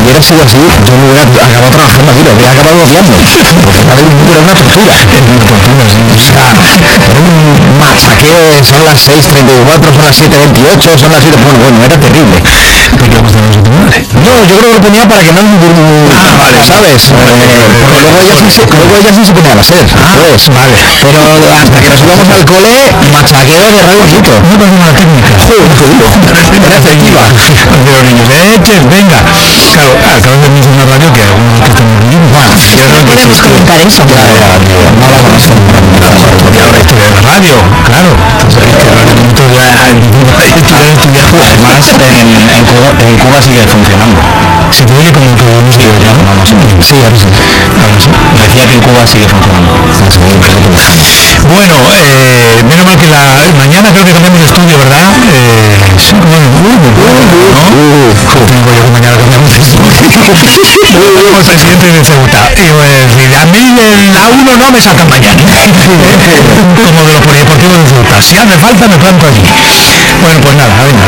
hubiera sido así, yo no hubiera acabado trabajando aquí, lo hubiera acabado odiando. Porque era una tortura. O sea, un machaqueo, son las 6:34, son las 7:28, son las 7... Bueno, era terrible. No, yo creo que lo ponía para que no... ¿sabes? Porque luego ella sí se ponía a la sed. Pues, vale. Pero hasta que nos íbamos al cole, machaqueo de radio quito. No pasa una técnica. Era efectiva. De los niños, venga. Claro, acabas de mencionar radio que algunos que estamos viviendo. Bueno, No podemos comentar eso. No la conocen. la historia de la radio, claro. Además, en Cuba sigue funcionando. Se te oye como que no sé ya. No sé. Sí, ahora sí. Decía que en Cuba sigue funcionando. Bueno, menos mal que mañana creo que cambiamos de estudio, ¿verdad? Tengo yo que mañana cambiamos de estudio. Tenemos presidente de Ceuta. Y pues, a mí la 1 no me sacan mañana. Como de los polideportivos de Ceuta. Si hace falta me planto allí. Bueno, pues nada, venga.